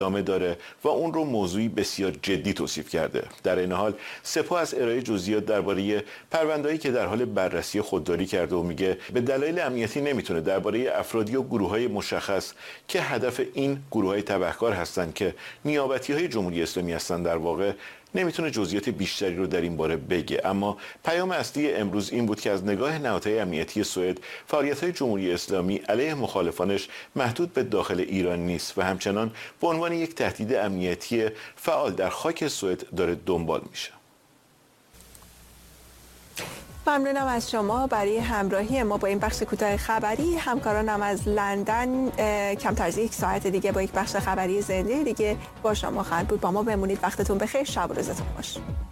ادامه داره و اون رو موضوعی بسیار جدی توصیف کرده. در این حال سپاه از ارائه جزئیات درباره پرونده‌ای که در حال بررسی خودداری کرده و میگه به دلایل امنیتی نمیتونه درباره افرادی و گروه‌های مشخص که هدف این گروه‌های تبهکار هستن که نیابتی‌های جمهوری اسلامی هستن در واقع نمیتونه جزئیات بیشتری رو در این باره بگه. اما پیام اصلی امروز این بود که از نگاه نهادهای امنیتی سوئد فعالیت‌های جمهوری اسلامی علیه مخالفانش محدود به داخل ایران نیست و همچنان به عنوان یک تهدید امنیتی فعال در خاک سوئد داره دنبال میشه. ممنونم از شما برای همراهی ما با این بخش کوتاه خبری. همکارانم از لندن کمتر از یک ساعت دیگه با یک بخش خبری زنده دیگه با شما خواهند بود. با ما بمونید. وقتتون بخیر. شب و روزتون خوش.